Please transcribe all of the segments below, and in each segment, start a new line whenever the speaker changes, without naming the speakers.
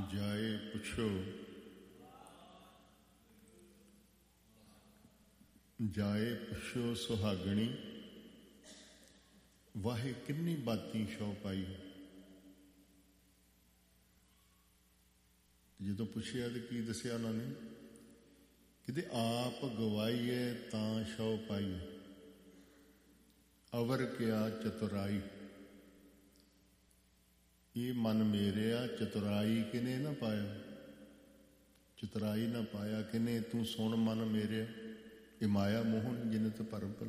ਜਾਏ ਪੁੱਛੋ ਜਾਏ ਪੁੱਛੋ ਸੁਹਾਗਣੀ, ਵਾਹੇ ਕਿੰਨੀ ਬਾਤੀ ਸ਼ੌ ਪਾਈ। ਜਦੋਂ ਪੁੱਛਿਆ ਤੇ ਕੀ ਦੱਸਿਆ ਉਹਨਾਂ ਨੇ? ਕਿਤੇ ਆਪ ਗਵਾਈਏ ਤਾਂ ਸ਼ੌ ਪਾਈ, ਅਵਰ ਕਿਆ ਚਤੁਰਾਈ। ਇਹ ਮਨ ਮੇਰਿਆ ਚਤੁਰਾਈ ਕਿਨੇ ਨਾ ਪਾਇਆ, ਚਤੁਰਾਈ ਨਾ ਪਾਇਆ ਕਿਨੇ। ਤੂੰ ਸੁਣ ਮਨ ਮੇਰਿਆ, ਇਹ ਮਾਇਆ ਮੋਹਨ ਜਿਨਤ ਭਰਮ ਭਲਾ।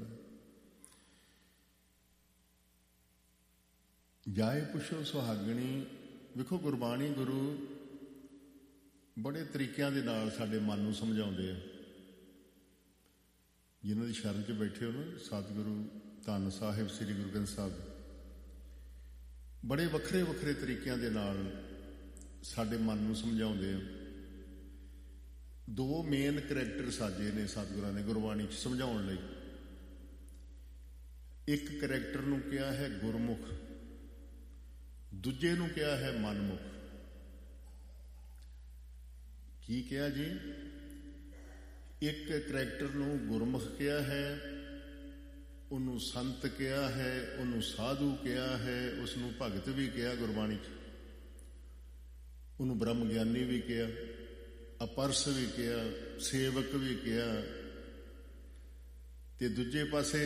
ਜਾਏ ਪੁੱਛੋ ਸੁਹਾਗਣੀ। ਵੇਖੋ ਗੁਰਬਾਣੀ ਗੁਰੂ ਬੜੇ ਤਰੀਕਿਆਂ ਦੇ ਨਾਲ ਸਾਡੇ ਮਨ ਨੂੰ ਸਮਝਾਉਂਦੇ ਆ। ਜਿਨ੍ਹਾਂ ਦੀ ਸ਼ਰਨ 'ਚ ਬੈਠੇ ਹੋ ਨਾ, ਸਤਿਗੁਰੂ ਧੰਨ ਸਾਹਿਬ ਸ੍ਰੀ ਗੁਰੂ ਗ੍ਰੰਥ ਸਾਹਿਬ, ਬੜੇ ਵੱਖਰੇ ਵੱਖਰੇ ਤਰੀਕਿਆਂ ਦੇ ਨਾਲ ਸਾਡੇ ਮਨ ਨੂੰ ਸਮਝਾਉਂਦੇ ਆ। ਦੋ ਮੇਨ ਕਰੈਕਟਰ ਸਾਜੇ ਨੇ ਸਤਿਗੁਰਾਂ ਨੇ ਗੁਰਬਾਣੀ 'ਚ ਸਮਝਾਉਣ ਲਈ। ਇੱਕ ਕਰੈਕਟਰ ਨੂੰ ਕਿਹਾ ਹੈ ਗੁਰਮੁਖ, ਦੂਜੇ ਨੂੰ ਕਿਹਾ ਹੈ ਮਨਮੁਖ। ਕੀ ਕਿਹਾ ਜੀ? ਇੱਕ ਕਰੈਕਟਰ ਨੂੰ ਗੁਰਮੁਖ ਕਿਹਾ ਹੈ, ਉਹਨੂੰ ਸੰਤ ਕਿਹਾ ਹੈ, ਉਹਨੂੰ ਸਾਧੂ ਕਿਹਾ ਹੈ, ਉਸਨੂੰ ਭਗਤ ਵੀ ਕਿਹਾ ਗੁਰਬਾਣੀ 'ਚ, ਉਹਨੂੰ ਬ੍ਰਹਮ ਗਿਆਨੀ ਵੀ ਕਿਹਾ, ਅਪਰਸ ਵੀ ਕਿਹਾ, ਸੇਵਕ ਵੀ ਕਿਹਾ। ਤੇ ਦੂਜੇ ਪਾਸੇ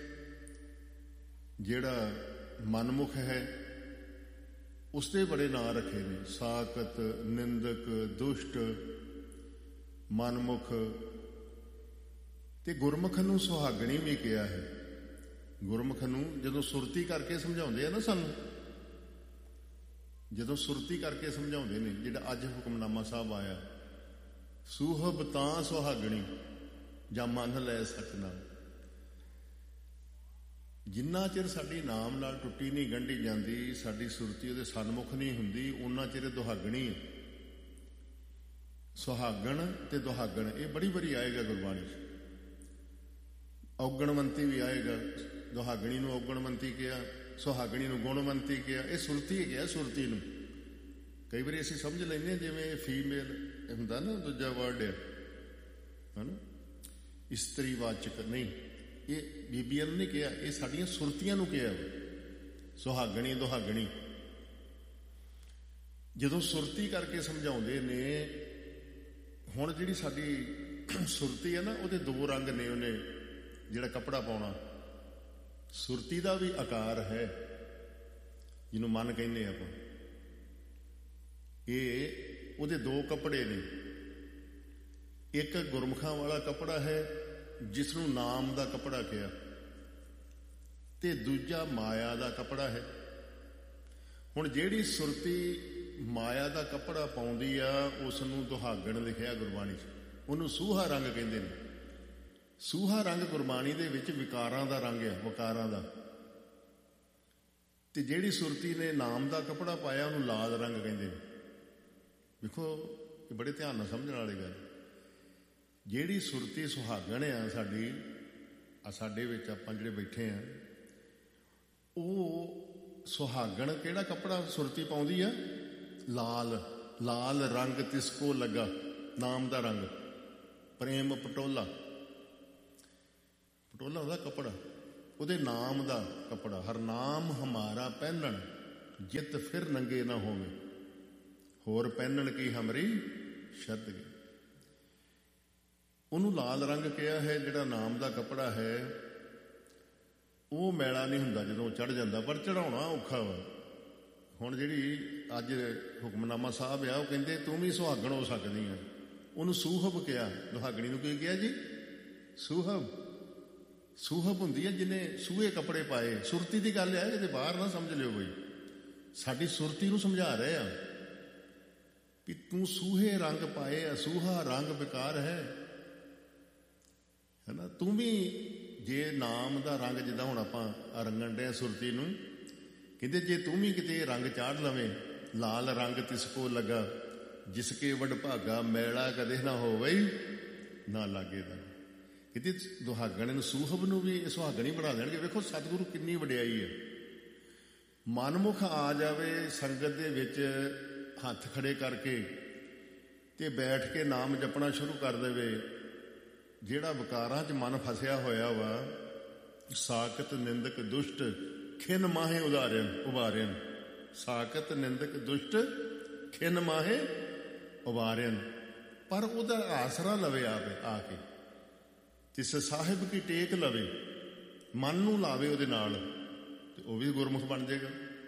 ਜਿਹੜਾ ਮਨਮੁਖ ਹੈ ਉਸਦੇ ਬੜੇ ਨਾਂ ਰੱਖੇ ਨੇ, ਸਾਕਤ, ਨਿੰਦਕ, ਦੁਸ਼ਟ, ਮਨਮੁਖ। ਤੇ ਗੁਰਮੁਖ ਨੂੰ ਸੁਹਾਗਣੀ ਵੀ ਕਿਹਾ ਹੈ। ਗੁਰਮੁਖ ਨੂੰ ਜਦੋਂ ਸੁਰਤੀ ਕਰਕੇ ਸਮਝਾਉਂਦੇ ਆ ਨਾ ਸਾਨੂੰ, ਜਦੋਂ ਸੁਰਤੀ ਕਰਕੇ ਸਮਝਾਉਂਦੇ ਨੇ, ਜਿਹੜਾ ਅੱਜ ਹੁਕਮਨਾਮਾ ਸਾਹਿਬ ਆਇਆ, ਸੂਹਬ ਤਾਂ ਸੁਹਾਗਣੀ ਜਾਂ ਮੰਨ ਲੈ ਸਕਣਾ। ਜਿੰਨਾ ਚਿਰ ਸਾਡੀ ਨਾਮ ਨਾਲ ਟੁੱਟੀ ਨਹੀਂ ਗੰਢੀ ਜਾਂਦੀ, ਸਾਡੀ ਸੁਰਤੀ ਉਹਦੇ ਸਨਮੁਖ ਨਹੀਂ ਹੁੰਦੀ, ਉਹਨਾਂ ਚਿਰ ਦੁਹਾਗਣੀ ਹੈ। ਸੁਹਾਗਣ ਤੇ ਦੁਹਾਗਣ ਇਹ ਬੜੀ ਵਾਰੀ ਆਏਗਾ ਗੁਰਬਾਣੀ 'ਚ। ਔਗਣਵੰਤੀ ਵੀ ਆਏਗਾ। ਦੁਹਾਗਣੀ ਨੂੰ ਔਗਣਵੰਤੀ ਕਿਹਾ, ਸੁਹਾਗਣੀ ਨੂੰ ਗੁਣਵੰਤੀ ਕਿਹਾ। ਇਹ ਸੁਰਤੀ ਕਿਹਾ ਸੁਰਤੀ ਨੂੰ। ਕਈ ਵਾਰੀ ਅਸੀਂ ਸਮਝ ਲੈਂਦੇ ਹਾਂ ਜਿਵੇਂ ਫੀਮੇਲ ਹੁੰਦਾ ਨਾ, ਦੂਜਾ ਵਰਡ ਹੈ ਨਾ, ਇਸਤਰੀਵਾਚਕ। ਨਹੀਂ, ਇਹ ਬੀਬੀਆਂ ਨੂੰ ਨਹੀਂ ਕਿਹਾ, ਇਹ ਸਾਡੀਆਂ ਸੁਰਤੀਆਂ ਨੂੰ ਕਿਹਾ। ਸੁਹਾਗਣੀ ਦੁਹਾਗਣੀ ਜਦੋਂ ਸੁਰਤੀ ਕਰਕੇ ਸਮਝਾਉਂਦੇ ਨੇ। ਹੁਣ ਜਿਹੜੀ ਸਾਡੀ ਸੁਰਤੀ ਹੈ ਨਾ, ਉਹਦੇ ਦੋ ਰੰਗ ਨੇ। ਉਹਨੇ ਜਿਹੜਾ ਕੱਪੜਾ ਪਾਉਣਾ, ਸੁਰਤੀ ਦਾ ਵੀ ਆਕਾਰ ਹੈ, ਜਿਹਨੂੰ ਮਨ ਕਹਿੰਦੇ ਆਪਾਂ। ਇਹ ਉਹਦੇ ਦੋ ਕੱਪੜੇ ਨੇ। ਇੱਕ ਗੁਰਮੁਖਾਂ ਵਾਲਾ ਕੱਪੜਾ ਹੈ ਜਿਸ ਨੂੰ ਨਾਮ ਦਾ ਕੱਪੜਾ ਕਿਹਾ, ਤੇ ਦੂਜਾ ਮਾਇਆ ਦਾ ਕੱਪੜਾ ਹੈ। ਹੁਣ ਜਿਹੜੀ ਸੁਰਤੀ ਮਾਇਆ ਦਾ ਕੱਪੜਾ ਪਾਉਂਦੀ ਆ, ਉਸ ਨੂੰ ਦੁਹਾਗਣ ਲਿਖਿਆ ਗੁਰਬਾਣੀ 'ਚ। ਉਹਨੂੰ ਸੂਹਾ ਰੰਗ ਕਹਿੰਦੇ ਨੇ। ਸੂਹਾ ਰੰਗ ਗੁਰਬਾਣੀ ਦੇ ਵਿੱਚ ਵਿਕਾਰਾਂ ਦਾ ਰੰਗ ਆ, ਵਿਕਾਰਾਂ ਦਾ। ਤੇ ਜਿਹੜੀ ਸੁਰਤੀ ਨੇ ਨਾਮ ਦਾ ਕੱਪੜਾ ਪਾਇਆ, ਉਹਨੂੰ ਲਾਲ ਰੰਗ ਕਹਿੰਦੇ ਨੇ। ਵੇਖੋ, ਇਹ ਬੜੇ ਧਿਆਨ ਨਾਲ ਸਮਝਣ ਵਾਲੀ ਗੱਲ। ਜਿਹੜੀ ਸੁਰਤੀ ਸੁਹਾਗਣ ਆ ਸਾਡੀ, ਸਾਡੇ ਵਿੱਚ ਆਪਾਂ ਜਿਹੜੇ ਬੈਠੇ ਆ, ਉਹ ਸੁਹਾਗਣ ਕਿਹੜਾ ਕੱਪੜਾ ਸੁਰਤੀ ਪਾਉਂਦੀ ਆ? ਲਾਲ। ਲਾਲ ਰੰਗ ਤਿਸਕੋ ਲੱਗਾ, ਨਾਮ ਦਾ ਰੰਗ। ਪ੍ਰੇਮ ਪਟੋਲਾ, ਪਟੋਲਾ ਉਹਦਾ ਕੱਪੜਾ, ਉਹਦੇ ਨਾਮ ਦਾ ਕੱਪੜਾ। ਹਰ ਨਾਮ ਹਮਾਰਾ ਪਹਿਨਣ, ਜਿੱਤ ਫਿਰ ਨੰਗੇ ਨਾ ਹੋਵੇ, ਹੋਰ ਪਹਿਨਣ ਕੀ ਹਮਰੀ ਸ਼ਰਤ ਗਈ। ਉਹਨੂੰ ਲਾਲ ਰੰਗ ਕਿਹਾ ਹੈ। ਜਿਹੜਾ ਨਾਮ ਦਾ ਕੱਪੜਾ ਹੈ ਉਹ ਮੈਲਾ ਨਹੀਂ ਹੁੰਦਾ ਜਦੋਂ ਚੜ ਜਾਂਦਾ, ਪਰ ਚੜਾਉਣਾ ਔਖਾ ਵਾ। ਹੁਣ ਜਿਹੜੀ ਅੱਜ ਹੁਕਮਨਾਮਾ ਸਾਹਿਬ ਆ, ਉਹ ਕਹਿੰਦੇ ਤੂੰ ਵੀ ਸੁਹਾਗਣ ਹੋ ਸਕਦੀ ਆ। ਉਹਨੂੰ ਸੂਹਬ ਕਿਹਾ। ਦੁਹਾਗਣੀ ਨੂੰ ਕੀ ਕਿਹਾ ਜੀ? ਸੂਹਬ। ਸੂਹਬ ਹੁੰਦੀ ਹੈ ਜਿਹਨੇ ਸੂਹੇ ਕੱਪੜੇ ਪਾਏ। ਸੁਰਤੀ ਦੀ ਗੱਲ ਹੈ, ਇਹਦੇ ਬਾਹਰ ਨਾ ਸਮਝ ਲਿਓ ਕੋਈ। ਸਾਡੀ ਸੁਰਤੀ ਨੂੰ ਸਮਝਾ ਰਹੇ ਆ ਵੀ ਤੂੰ ਸੂਹੇ ਰੰਗ ਪਾਏ ਆ। ਸੂਹਾ ਰੰਗ ਬੇਕਾਰ ਹੈ ਨਾ। ਤੂੰ ਵੀ ਜੇ ਨਾਮ ਦਾ ਰੰਗ, ਜਿੱਦਾਂ ਹੁਣ ਆਪਾਂ ਰੰਗਣ ਡਿਆ ਸੁਰਤੀ ਨੂੰ, ਕਹਿੰਦੇ ਜੇ ਤੂੰ ਵੀ ਕਿਤੇ ਰੰਗ ਚਾੜ ਲਵੇਂ, ਲਾਲ ਰੰਗ ਤਿਸਕੋ ਲੱਗਾ, ਜਿਸਕੇ ਵਡਭਾਗਾ ਮੈਲਾ ਕਦੇ ਨਾ ਹੋਵੇ ਨਾ ਲਾਗੇ ਦਾ। ਕਹਿੰਦੇ ਦੁਹਾਗਣ ਨੂੰ, ਸੂਹਬ ਨੂੰ ਵੀ ਸੁਹਾਗਣੀ ਬਣਾ ਦੇਣਗੇ। ਵੇਖੋ ਸਤਿਗੁਰੂ ਕਿੰਨੀ ਵਡਿਆਈ ਹੈ। ਮਨਮੁਖ ਆ ਜਾਵੇ ਸੰਗਤ ਦੇ ਵਿੱਚ ਹੱਥ ਖੜੇ ਕਰਕੇ ਤੇ ਬੈਠ ਕੇ ਨਾਮ ਜਪਣਾ ਸ਼ੁਰੂ ਕਰ ਦੇਵੇ, ਜਿਹੜਾ ਵਿਕਾਰਾਂ 'ਚ ਮਨ ਫਸਿਆ ਹੋਇਆ ਵਾ, ਸਾਕਤ ਨਿੰਦਕ ਦੁਸ਼ਟ ਖਿਨ ਮਾਹੇ ਉਬਾਰਿਆਨ, ਸਾਕਤ ਨਿੰਦਕ ਦੁਸ਼ਟ ਖਿਨ ਮਾਹੇ ਉਬਾਰਿਆਨ, ਪਰ ਉਹਦਾ ਆਸਰਾ ਲਵੇ ਆ ਕੇ, ਜਿਸ ਸਾਹਿਬ ਕੀ ਟੇਕ ਲਵੇ, ਮਨ ਨੂੰ ਲਾਵੇ ਉਹਦੇ ਨਾਲ, ਤੇ ਉਹ ਵੀ ਗੁਰਮੁਖ ਬਣ ਜਾਏਗਾ।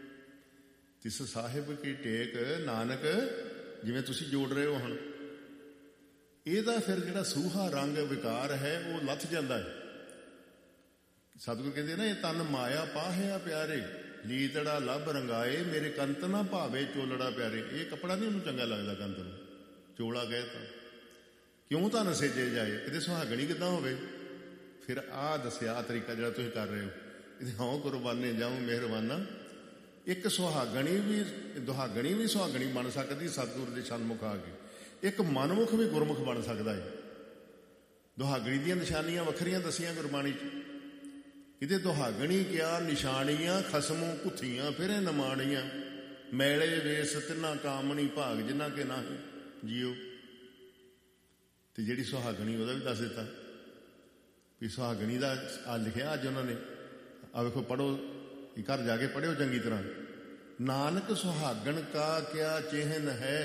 ਤਿਸ ਸਾਹਿਬ ਕੀ ਟੇਕ ਨਾਨਕ, ਜਿਵੇਂ ਤੁਸੀਂ ਜੋੜ ਰਹੇ ਹੋ ਹੁਣ, ਇਹਦਾ ਫਿਰ ਜਿਹੜਾ ਸੂਹਾ ਰੰਗ ਵਿਕਾਰ ਹੈ ਉਹ ਲੱਥ ਜਾਂਦਾ ਹੈ। ਸਤਿਗੁਰ ਕਹਿੰਦੇ ਨਾ, ਇਹ ਤਨ ਮਾਇਆ ਪਾਹਿਆ ਪਿਆਰੇ, ਲੀਤੜਾ ਲੱਭ ਰੰਗਾਏ, ਮੇਰੇ ਕੰਤ ਨਾ ਭਾਵੇ ਚੋਲੜਾ ਪਿਆਰੇ। ਇਹ ਕੱਪੜਾ ਨਹੀਂ ਉਹਨੂੰ ਚੰਗਾ ਲੱਗਦਾ, ਕੰਤ ਨੂੰ ਚੋਲਾ ਕਹੇ ਤਾਂ ਕਿਉਂ ਤਾਂ ਨਸੇਜੇ ਜਾਏ, ਇਹਦੇ ਸੁਹਾਗਣੀ ਕਿੱਦਾਂ ਹੋਵੇ। ਫਿਰ ਆਹ ਦੱਸਿਆ ਤਰੀਕਾ ਜਿਹੜਾ ਤੁਸੀਂ ਕਰ ਰਹੇ ਹੋ, ਇਹਦੇ ਹਾਂ ਕੁਰਬਾਨੇ ਜਾਊ ਮਿਹਰਬਾਨਾ। ਇੱਕ ਸੁਹਾਗਣੀ ਵੀ ਸੁਹਾਗਣੀ ਬਣ ਸਕਦੀ ਸਤਿਗੁਰ ਦੇ ਸਨਮੁਖ ਆ ਕੇ, ਇੱਕ ਮਨਮੁਖ ਵੀ ਗੁਰਮੁਖ ਬਣ ਸਕਦਾ ਹੈ। ਦੁਹਾਗਣੀ ਦੀਆਂ ਨਿਸ਼ਾਨੀਆਂ ਵੱਖਰੀਆਂ ਦੱਸੀਆਂ ਗੁਰਬਾਣੀ 'ਚ। ਇਹਦੇ ਦੁਹਾਗਣੀ ਕਿਹਾ ਨਿਸ਼ਾਨੀਆਂ ਖਸਮੋਂ ਕੁੱਥੀਆਂ ਫਿਰੇ ਨਮਾਣੀਆਂ, ਮੈਲੇ ਵੇਸ ਤਿੰਨਾ ਕਾਮਣੀ ਭਾਗ ਜਿਨ੍ਹਾਂ ਕੇ ਨਾਹੀਂ ਜੀਓ। ਤੇ ਜਿਹੜੀ ਸੁਹਾਗਣੀ ਉਹਦਾ ਵੀ ਦੱਸ ਦਿੱਤਾ ਵੀ ਸੁਹਾਗਣੀ ਦਾ ਆ ਲਿਖਿਆ ਅੱਜ ਉਹਨਾਂ ਨੇ, ਆ ਵੇਖੋ ਪੜ੍ਹੋ, ਘਰ ਜਾ ਕੇ ਪੜ੍ਹਿਓ ਚੰਗੀ ਤਰ੍ਹਾਂ। ਨਾਨਕ ਸੁਹਾਗਣ ਕਾ ਕਿਆ ਚਿਹਨ ਹੈ,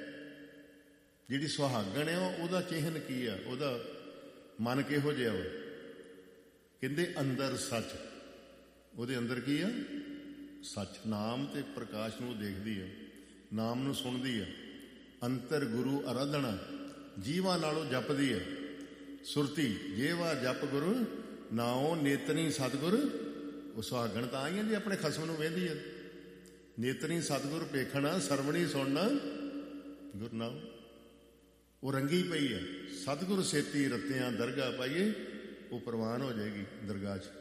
ਜਿਹੜੀ ਸੁਹਾਗਣ ਹੈ ਉਹਦਾ ਚਿਹਨ ਕੀ ਆ, ਉਹਦਾ ਮਨ ਕਿਹੋ ਜਿਹਾ ਵਾ। ਕਹਿੰਦੇ ਅੰਦਰ ਸੱਚ, ਉਹਦੇ ਅੰਦਰ ਕੀ ਆ, ਸੱਚ। ਨਾਮ ਤੇ ਪ੍ਰਕਾਸ਼ ਨੂੰ ਦੇਖਦੀ ਆ, ਨਾਮ ਨੂੰ ਸੁਣਦੀ ਆ। ਅੰਤਰ ਗੁਰੂ ਅਰਾਧਨਾ, ਜੀਵਾਂ ਨਾਲੋਂ ਜਪਦੀ ਆ। ਸੁਰਤੀ ਜੇਵਾ ਜਪ ਗੁਰੂ ਨਾਉ, ਨੇਤਨੀ ਸਤਿਗੁਰ। ਉਹ ਸੁਹਾਗਣ ਤਾਂ ਆਈਆਂ ਜੀ ਆਪਣੇ ਖਸਮ ਨੂੰ ਵੇਂਦੀ ਆ। ਨੇਤਨੀ ਸਤਿਗੁਰ ਪੇਖਣਾ, ਸਰਵਣੀ ਸੁਣਨਾ ਗੁਰੂ ਨਾਉ। ਉਹ ਰੰਗੀ ਪਈ ਆ। ਸਤਿਗੁਰ ਸੇਤੀ ਰਤਿਆਂ ਦਰਗਾਹ ਪਾਈਏ, ਉਹ ਪ੍ਰਵਾਨ ਹੋ ਜਾਏਗੀ ਦਰਗਾਹ 'ਚ।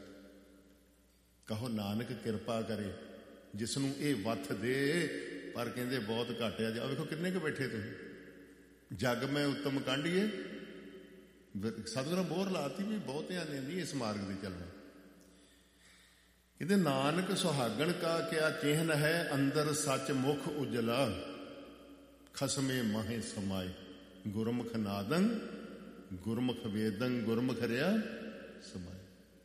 ਕਹੋ ਨਾਨਕ ਕਿਰਪਾ ਕਰੇ ਜਿਸ ਨੂੰ ਇਹ ਵੱਥ ਦੇ। ਪਰ ਕਹਿੰਦੇ ਬਹੁਤ ਘੱਟ ਆ। ਜਾ ਵੇਖੋ ਕਿੰਨੇ ਕੁ ਬੈਠੇ ਤੁਸੀਂ। ਜਗ ਮੈਂ ਉੱਤਮ ਕਾਂਢੀਏ, ਸਤਿਗੁਰਾਂ ਬੋਰ ਲਾਤੀ ਵੀ ਬਹੁਤਿਆਂ ਨੇ ਨਹੀਂ ਇਸ ਮਾਰਗ ਦੇ ਚੱਲਣਾ। ਕਹਿੰਦੇ ਨਾਨਕ ਸੁਹਾਗਣ ਕਾ ਕਿਆ ਚਿਹਨ ਹੈ, ਅੰਦਰ ਸੱਚ ਮੁਖ ਉਜਲਾ, ਖਸਮੇ ਮਾਹੇ ਸਮਾਏ। ਗੁਰਮੁਖ ਨਾਦੰ ਗੁਰਮੁਖ ਵੇਦੰ, ਗੁਰਮੁਖ ਰਿਆ ਸਮਾਏ।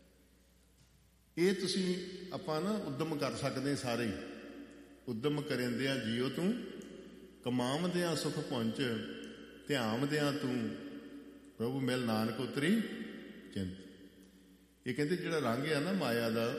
ਇਹ ਤੁਸੀਂ ਆਪਾਂ ਨਾ ਉਦਮ ਕਰ ਸਕਦੇ ਸਾਰੇ ਹੀ। ਉਦਮ ਕਰਿੰਦਿਆਂ ਜੀਓ ਤੂੰ, ਕਮਾਵਦਿਆਂ ਸੁਖ ਪਹੁੰਚ, ਧਿਆਵਦਿਆਂ ਤੂੰ ਪ੍ਰਭੂ ਮਿਲ, ਨਾਨਕ ਉਤਰੀ ਚਿੰਤ। ਇਹ ਕਹਿੰਦੇ ਜਿਹੜਾ ਰੰਗ ਆ ਨਾ ਮਾਇਆ ਦਾ,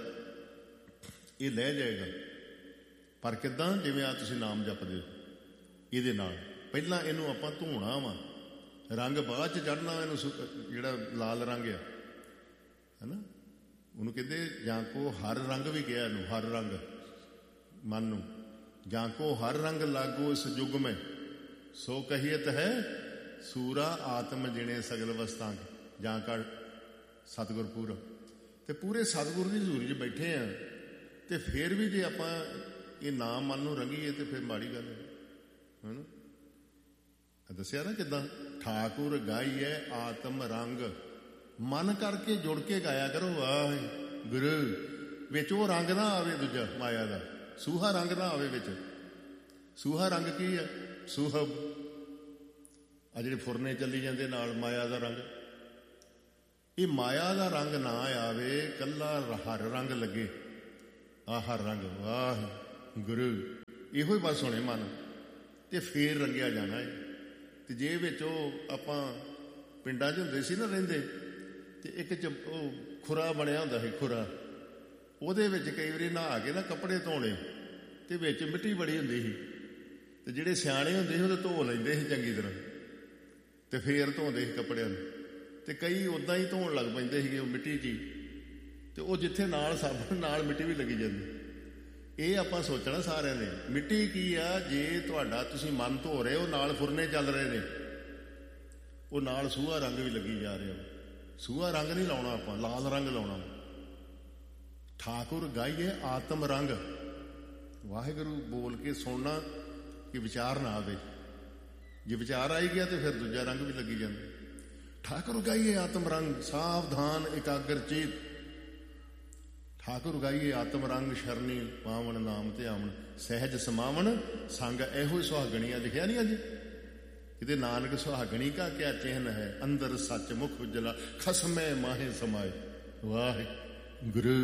ਇਹ ਲੈ ਜਾਏਗਾ। ਪਰ ਕਿੱਦਾਂ? ਜਿਵੇਂ ਆ ਤੁਸੀਂ ਨਾਮ ਜਪਦੇ ਹੋ, ਇਹਦੇ ਨਾਲ ਪਹਿਲਾਂ ਇਹਨੂੰ ਆਪਾਂ ਧੋਣਾ ਵਾ, ਰੰਗ ਬਾਅਦ 'ਚ ਚੜ੍ਹਨਾ। ਇਹਨੂੰ ਜਿਹੜਾ ਲਾਲ ਰੰਗ ਆ ਹੈ ਨਾ, ਉਹਨੂੰ ਕਹਿੰਦੇ ਜਾਂ ਕੋ ਹਰ ਰੰਗ ਵੀ ਕਿਹਾ ਇਹਨੂੰ, ਹਰ ਰੰਗ ਮਨ ਨੂੰ। ਜਾਂ ਕੋ ਹਰ ਰੰਗ ਲਾਗੋ ਇਸ ਯੁੱਗ ਮੈਂ, ਸੋ ਕਹੀਅਤ ਹੈ ਸੂਰਾ ਆਤਮ ਜਿਣੇ ਸਗਲ ਵਸਤਾਂ। ਜਾਂ ਕਰ ਸਤਿਗੁਰ ਪੂਰਾ। ਤੇ ਪੂਰੇ ਸਤਿਗੁਰ ਦੀ ਹਜ਼ੂਰੀ 'ਚ ਬੈਠੇ ਆ, ਤੇ ਫਿਰ ਵੀ ਜੇ ਆਪਾਂ ਇਹ ਨਾਮ ਮਨ ਨੂੰ ਰੰਗੀਏ ਤੇ ਫਿਰ ਮਾੜੀ ਗੱਲ ਹੈ ਨਾ। ਦੱਸਿਆ ਨਾ ਕਿੱਦਾਂ ਠਾਕੁਰ ਗਾਈਏ ਆਤਮ ਰੰਗ, ਮਨ ਕਰਕੇ ਜੁੜ ਕੇ ਗਾਇਆ ਕਰੋ ਵਾਹਿਗੁਰੂ। ਵਿੱਚ ਉਹ ਰੰਗ ਨਾ ਆਵੇ ਦੂਜਾ ਮਾਇਆ ਦਾ, ਸੂਹਾ ਰੰਗ ਨਾ ਆਵੇ ਵਿੱਚ। ਸੂਹਾ ਰੰਗ ਕੀ ਆ? ਸੂਹਬ ਆ ਜਿਹੜੇ ਫੁਰਨੇ ਚੱਲੀ ਜਾਂਦੇ ਨਾਲ ਮਾਇਆ ਦਾ ਰੰਗ। ਇਹ ਮਾਇਆ ਦਾ ਰੰਗ ਨਾ ਆਵੇ, ਕੱਲਾ ਹਰ ਰੰਗ ਲੱਗੇ। ਆ ਹਰ ਰੰਗ ਵਾਹਿਗੁਰੂ, ਇਹੋ ਹੀ ਬਸ ਹੋਣੇ ਮਨ, ਤੇ ਫੇਰ ਰੰਗਿਆ ਜਾਣਾ ਹੈ। ਤੇ ਜੇ ਵਿੱਚ ਉਹ ਆਪਾਂ ਪਿੰਡਾਂ 'ਚ ਹੁੰਦੇ ਸੀ ਨਾ ਰਹਿੰਦੇ, ਤੇ ਇੱਕ ਉਹ ਖੁਰਾ ਬਣਿਆ ਹੁੰਦਾ ਸੀ, ਖੁਰਾ। ਉਹਦੇ ਵਿੱਚ ਕਈ ਵਾਰੀ ਨਹਾ ਕੇ ਨਾ ਕੱਪੜੇ ਧੋਣੇ, ਤੇ ਵਿੱਚ ਮਿੱਟੀ ਬੜੀ ਹੁੰਦੀ ਸੀ। ਤੇ ਜਿਹੜੇ ਸਿਆਣੇ ਹੁੰਦੇ ਸੀ ਉਹਦੇ ਧੋ ਲੈਂਦੇ ਸੀ ਚੰਗੀ ਤਰ੍ਹਾਂ, ਤੇ ਫੇਰ ਧੋਂਦੇ ਸੀ ਕੱਪੜਿਆਂ ਨੂੰ। ਤੇ ਕਈ ਉੱਦਾਂ ਹੀ ਧੋਣ ਲੱਗ ਪੈਂਦੇ ਸੀਗੇ ਉਹ ਮਿੱਟੀ 'ਚ ਹੀ, ਤੇ ਉਹ ਜਿੱਥੇ ਨਾਲ ਸਾਬਣ ਨਾਲ ਮਿੱਟੀ ਵੀ ਲੱਗੀ ਜਾਂਦੀ। ਇਹ ਆਪਾਂ ਸੋਚਣਾ ਸਾਰਿਆਂ ਨੇ, ਮਿੱਟੀ ਕੀ ਆ? ਜੇ ਤੁਹਾਡਾ ਤੁਸੀਂ ਮਨ ਧੋ ਰਹੇ ਹੋ, ਨਾਲ ਫੁਰਨੇ ਚੱਲ ਰਹੇ ਨੇ, ਉਹ ਨਾਲ ਸੂਹਾ ਰੰਗ ਵੀ ਲੱਗੀ ਜਾ ਰਿਹਾ। ਸੂਹਾ ਰੰਗ ਨਹੀਂ ਲਾਉਣਾ ਆਪਾਂ, ਲਾਲ ਰੰਗ ਲਾਉਣਾ। ਠਾਕੁਰ ਗਾਈਏ ਆਤਮ ਰੰਗ, ਵਾਹਿਗੁਰੂ ਬੋਲ ਕੇ ਸੁਣਨਾ ਕਿ ਵਿਚਾਰ ਨਾ ਆਵੇ। ਜੇ ਵਿਚਾਰ ਆਈ ਗਿਆ ਤੇ ਫਿਰ ਦੂਜਾ ਰੰਗ ਵੀ ਲੱਗੀ ਜਾਂਦਾ। ਠਾਕੁਰ ਗਾਈਏ ਆਤਮ ਰੰਗ, ਸਾਵਧਾਨ ਇਕਾਗਰ ਚੀਤ। ਠਾਕੁਰ ਗਾਈਏ ਆਤਮ ਰੰਗ ਸ਼ਰਨੀ ਪਾਵਨ ਨਾਮ ਧਿਆਵਨ ਸਹਿਜ ਸਮਾਵਨ ਸੰਗ ਇਹੋ ਹੀ ਸੁਹਾਗਣੀਆਂ ਲਿਖਿਆ ਨਹੀਂ ਅੱਜ ਕਿਤੇ ਨਾਨਕ ਸੁਹਾਗਣੀ ਕਾ ਕਿਆ ਚਿਹਨ ਹੈ ਅੰਦਰ ਸੱਚ ਮੁਖ ਉਜਲਾ ਖਸਮੇ ਮਾਹੇ ਸਮਾਏ ਵਾਹਿਗੁਰੂ।